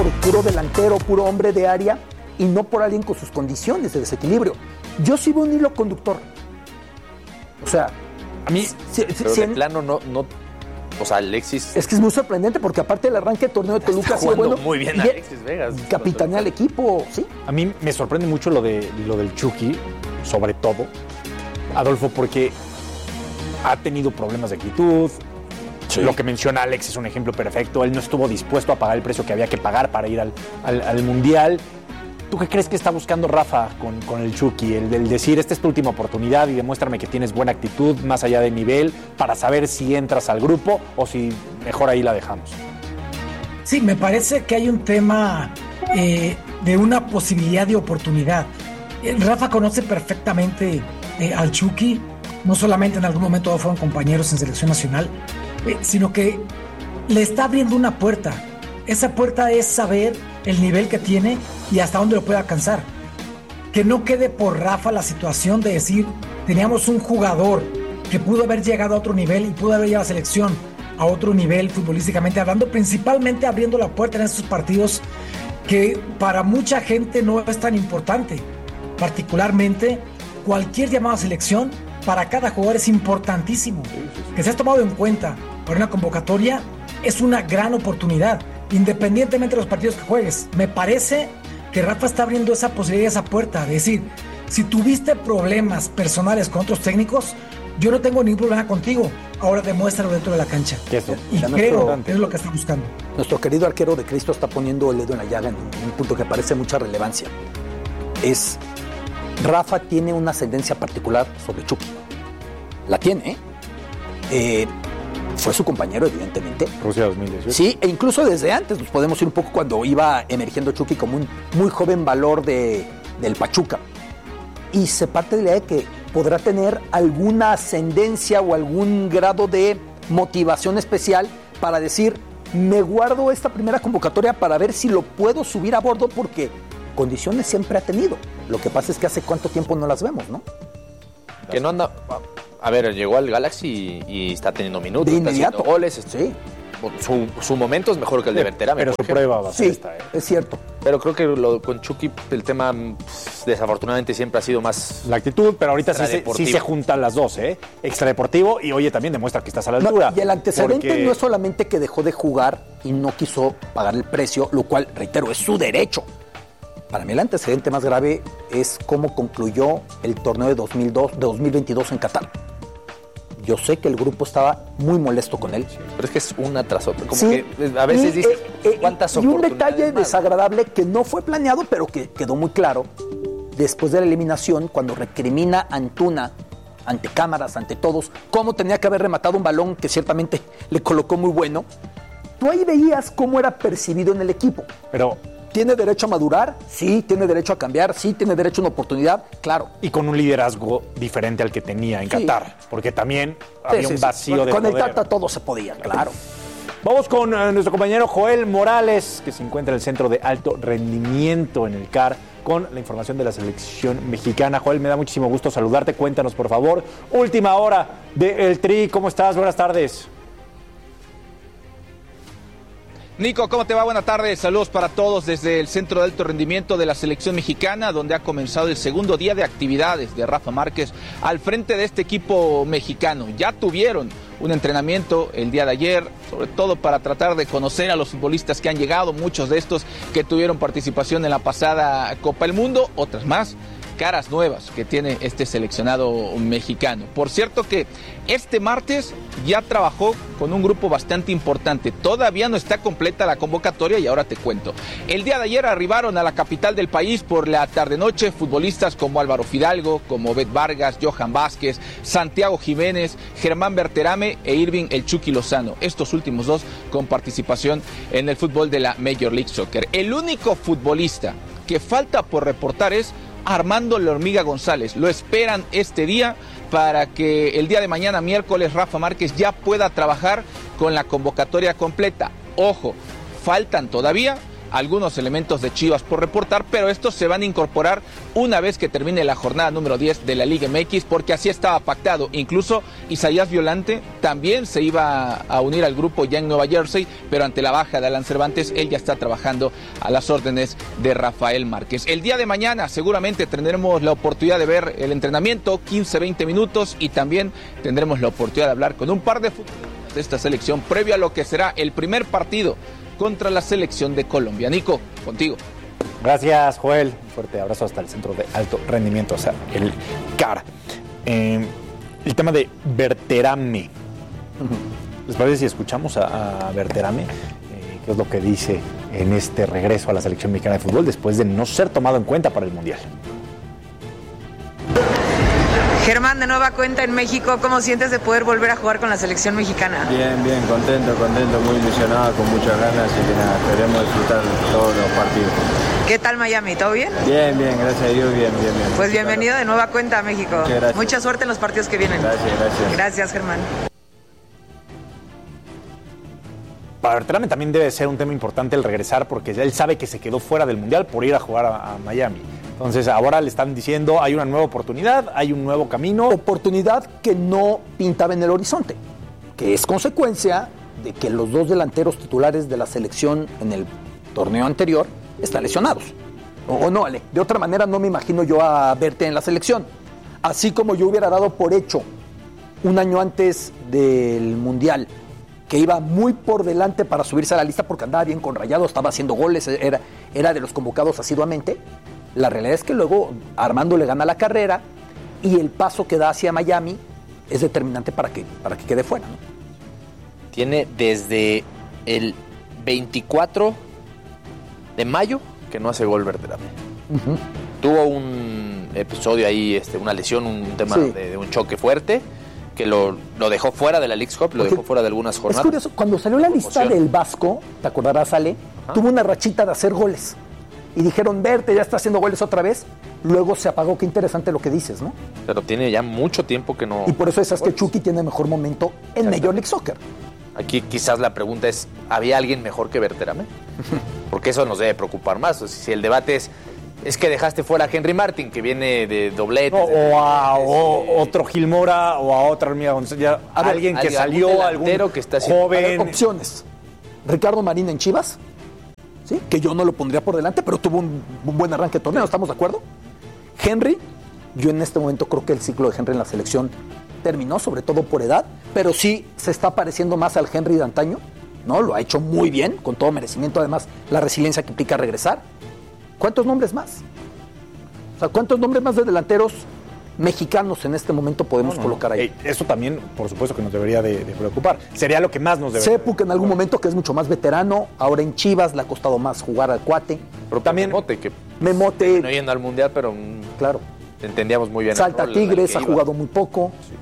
por puro delantero, puro hombre de área y no por alguien con sus condiciones de desequilibrio. Yo sí veo un hilo conductor. O sea, a mí, de plano no. O sea, Alexis... Es que es muy sorprendente porque aparte del arranque del torneo de Toluca... Está jugando muy bien Alexis Vegas. Capitanea al equipo, ¿sí? A mí me sorprende mucho lo del Chucky, sobre todo, Adolfo, porque ha tenido problemas de actitud. Sí. Lo que menciona Alex es un ejemplo perfecto. Él no estuvo dispuesto a pagar el precio que había que pagar para ir al Mundial. ¿Tú qué crees que está buscando Rafa con el Chucky? El decir, esta es tu última oportunidad y demuéstrame que tienes buena actitud, más allá de nivel, para saber si entras al grupo o si mejor ahí la dejamos. Sí, me parece que hay un tema de una posibilidad de oportunidad. Rafa conoce perfectamente al Chucky, no solamente en algún momento fueron compañeros en selección nacional, sino que le está abriendo una puerta. Esa puerta es saber el nivel que tiene y hasta dónde lo puede alcanzar. Que no quede por Rafa la situación de decir, teníamos un jugador que pudo haber llegado a otro nivel y pudo haber llevado a la selección a otro nivel futbolísticamente hablando, principalmente abriendo la puerta en estos partidos que para mucha gente no es tan importante. Particularmente, cualquier llamado a selección para cada jugador es importantísimo. Que se ha tomado en cuenta por una convocatoria es una gran oportunidad, independientemente de los partidos que juegues. Me parece que Rafa está abriendo esa posibilidad, esa puerta, de decir, si tuviste problemas personales con otros técnicos, yo no tengo ningún problema contigo, ahora demuéstralo dentro de la cancha. Y creo que es lo que está buscando. Nuestro querido arquero de Cristo está poniendo el dedo en la llaga en un punto que parece mucha relevancia. Rafa tiene una ascendencia particular sobre Chucky. La tiene, fue su compañero, evidentemente. Rusia 2018. Sí, e incluso desde antes, nos podemos ir un poco cuando iba emergiendo Chucky como un muy joven valor del Pachuca. Y se parte de la idea de que podrá tener alguna ascendencia o algún grado de motivación especial para decir, me guardo esta primera convocatoria para ver si lo puedo subir a bordo porque condiciones siempre ha tenido. Lo que pasa es que hace cuánto tiempo no las vemos, ¿no? Que no anda... A ver, llegó al Galaxy y está teniendo minutos, de inmediato. Está haciendo goles. Sí. Su momento es mejor que el de Berterame. Pero su prueba va a ser esta. Es cierto. Pero creo que con Chucky el tema desafortunadamente siempre ha sido más... La actitud, pero ahorita sí se juntan las dos, extradeportivo y oye, también demuestra que estás a la altura. Y el antecedente no es solamente que dejó de jugar y no quiso pagar el precio, lo cual, reitero, es su derecho. Para mí el antecedente más grave es cómo concluyó el torneo de 2022 en Qatar. Yo sé que el grupo estaba muy molesto con él. Pero es que es una tras otra. Como que a veces dices, ¿cuántas oportunidades? Y un detalle desagradable que no fue planeado, pero que quedó muy claro después de la eliminación, cuando recrimina a Antuna ante cámaras, ante todos, cómo tenía que haber rematado un balón que ciertamente le colocó muy bueno. Tú ahí veías cómo era percibido en el equipo. Pero... ¿tiene derecho a madurar? Sí. ¿Tiene derecho a cambiar? Sí. ¿Tiene derecho a una oportunidad? Claro. Y con un liderazgo diferente al que tenía en Qatar, porque también había un vacío de con poder. El Tata todo se podía, claro. Vamos con nuestro compañero Joel Morales, que se encuentra en el Centro de Alto Rendimiento en el CAR, con la información de la selección mexicana. Joel, me da muchísimo gusto saludarte. Cuéntanos, por favor, última hora de El Tri. ¿Cómo estás? Buenas tardes. Nico, ¿cómo te va? Buenas tardes, saludos para todos desde el Centro de Alto Rendimiento de la Selección Mexicana, donde ha comenzado el segundo día de actividades de Rafa Márquez al frente de este equipo mexicano. Ya tuvieron un entrenamiento el día de ayer, sobre todo para tratar de conocer a los futbolistas que han llegado, muchos de estos que tuvieron participación en la pasada Copa del Mundo, otras más, caras nuevas que tiene este seleccionado mexicano. Por cierto que este martes ya trabajó con un grupo bastante importante. Todavía no está completa la convocatoria y ahora te cuento. El día de ayer arribaron a la capital del país por la tarde-noche futbolistas como Álvaro Fidalgo, como Bet Vargas, Johan Vázquez, Santiago Jiménez, Germán Berterame e Irving El Chucky Lozano. Estos últimos dos con participación en el fútbol de la Major League Soccer. El único futbolista que falta por reportar es Armando La Hormiga González. Lo esperan este día para que el día de mañana, miércoles, Rafa Márquez ya pueda trabajar con la convocatoria completa. Ojo, faltan todavía algunos elementos de Chivas por reportar, pero estos se van a incorporar una vez que termine la jornada número 10 de la Liga MX, porque así estaba pactado. Incluso Isaías Violante también se iba a unir al grupo ya en Nueva Jersey, pero ante la baja de Alan Cervantes, él ya está trabajando a las órdenes de Rafael Márquez. El día de mañana seguramente tendremos la oportunidad de ver el entrenamiento, 15-20 minutos, y también tendremos la oportunidad de hablar con un par de futbolistas de esta selección previo a lo que será el primer partido contra la selección de Colombia. Nico, contigo. Gracias, Joel. Un fuerte abrazo hasta el Centro de Alto Rendimiento, o sea, el CAR. El tema de Berterame. ¿Les parece si escuchamos a Berterame? ¿Qué es lo que dice en este regreso a la selección mexicana de fútbol después de no ser tomado en cuenta para el Mundial? Germán, de nueva cuenta en México, ¿cómo sientes de poder volver a jugar con la selección mexicana? Bien, contento, muy ilusionado, con muchas ganas y que nada, esperemos disfrutar todos los partidos. ¿Qué tal Miami? ¿Todo bien? Bien, gracias a Dios, bien. Pues bienvenido de nueva cuenta a México. Muchas gracias. Mucha suerte en los partidos que vienen. Gracias. Gracias, Germán. Para Berterame también debe ser un tema importante el regresar, porque él sabe que se quedó fuera del Mundial por ir a jugar a Miami. Entonces ahora le están diciendo, hay una nueva oportunidad, hay un nuevo camino. Oportunidad que no pintaba en el horizonte, que es consecuencia de que los dos delanteros titulares de la selección en el torneo anterior están lesionados. O no, Ale, de otra manera no me imagino yo a verte en la selección. Así como yo hubiera dado por hecho un año antes del Mundial que iba muy por delante para subirse a la lista porque andaba bien con Rayados, estaba haciendo goles, era de los convocados asiduamente. La realidad es que luego Armando le gana la carrera y el paso que da hacia Miami es determinante para que quede fuera, ¿no? Tiene desde el 24 de mayo que no hace gol Berterame. Uh-huh. Tuvo un episodio ahí, una lesión, un tema de un choque fuerte que lo dejó fuera de la Leagues Cup, lo dejó fuera de algunas jornadas. Es curioso, cuando salió la lista del Vasco, ¿te acordarás, Ale? Ajá. Tuvo una rachita de hacer goles. Y dijeron, Verte ya está haciendo goles otra vez. Luego se apagó. Qué interesante lo que dices, ¿no? Pero tiene ya mucho tiempo que no... Y por eso es que Chucky tiene mejor momento en Major League Soccer. Aquí quizás la pregunta es, ¿había alguien mejor que Berterame? Porque eso nos debe preocupar más. O sea, si el debate es que dejaste fuera a Henry Martin, que viene de doblete. O otro Gil Mora, o a otra Hormiga González. Alguien que salió, algún que está haciendo... joven. A ver, opciones. Ricardo Marín en Chivas, ¿sí? Que yo no lo pondría por delante, pero tuvo un buen arranque de torneo, ¿estamos de acuerdo? Henry, yo en este momento creo que el ciclo de Henry en la selección terminó, sobre todo por edad, pero sí se está pareciendo más al Henry de antaño, ¿no? Lo ha hecho muy bien, con todo merecimiento, además la resiliencia que implica regresar. ¿Cuántos nombres más? O sea, ¿cuántos nombres más de delanteros mexicanos en este momento podemos colocar ahí? Eso también, por supuesto, que nos debería de preocupar. Sería lo que más nos debería. Sepu, que en algún momento que es mucho más veterano, ahora en Chivas le ha costado más jugar al cuate. Pero también Memote no yendo al Mundial, pero claro, entendíamos muy bien. Salta Tigres, ha jugado muy poco. Sí.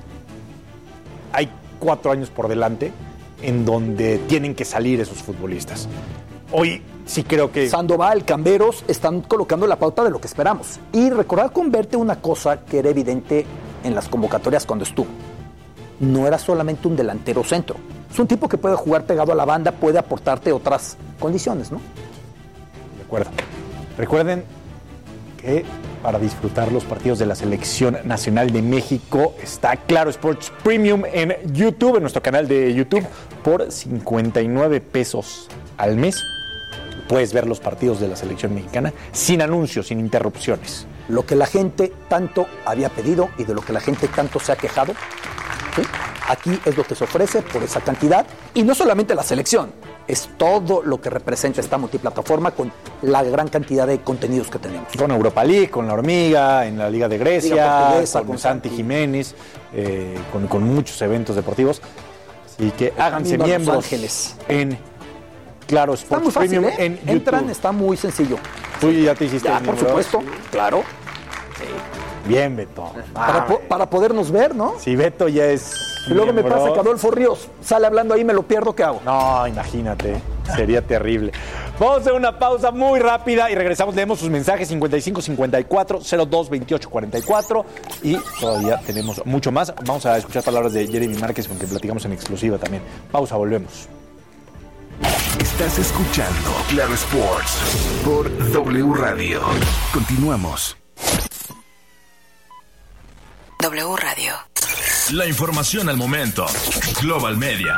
Hay 4 años por delante en donde tienen que salir esos futbolistas. Hoy sí creo que... Sandoval, Camberos están colocando la pauta de lo que esperamos. Y recordar con Verte una cosa que era evidente en las convocatorias cuando estuvo. No era solamente un delantero centro. Es un tipo que puede jugar pegado a la banda, puede aportarte otras condiciones, ¿no? De acuerdo. Recuerden que para disfrutar los partidos de la Selección Nacional de México está Claro Sports Premium en YouTube, en nuestro canal de YouTube, por 59 pesos al mes. Puedes ver los partidos de la selección mexicana sin anuncios, sin interrupciones. Lo que la gente tanto había pedido y de lo que la gente tanto se ha quejado, ¿sí? Aquí es lo que se ofrece por esa cantidad. Y no solamente la selección, es todo lo que representa esta multiplataforma con la gran cantidad de contenidos que tenemos. Con Europa League, con La Hormiga, en la Liga de Grecia, con Santi Jiménez, con muchos eventos deportivos. Así que háganse miembros en Claro Sports está muy fácil, Premium en YouTube. Entran, está muy sencillo. Tú ya te hiciste ya, por supuesto, claro. Sí. Bien, Beto. Para podernos ver, ¿no? Si Beto ya es... Y luego me pasa que Adolfo Ríos sale hablando ahí, me lo pierdo, ¿qué hago? No, imagínate, sería terrible. Vamos a hacer una pausa muy rápida y regresamos, leemos sus mensajes 55 54 02 28 44 y todavía tenemos mucho más. Vamos a escuchar palabras de Jeremy Márquez con quien platicamos en exclusiva también. Pausa, volvemos. Estás escuchando Claro Sports por W Radio. Continuamos. W Radio. La información al momento. Global Media.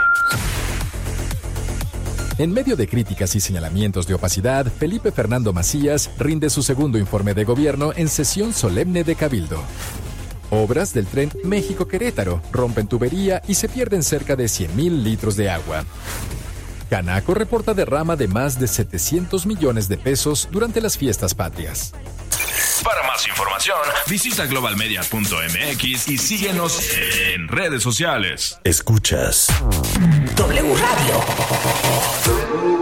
En medio de críticas y señalamientos de opacidad, Felipe Fernando Macías rinde su segundo informe de gobierno en sesión solemne de Cabildo. Obras del tren México-Querétaro rompen tubería y se pierden cerca de 100,000 litros de agua. Canaco reporta derrama de más de 700 millones de pesos durante las fiestas patrias. Para más información, visita globalmedia.mx y síguenos en redes sociales. Escuchas W Radio.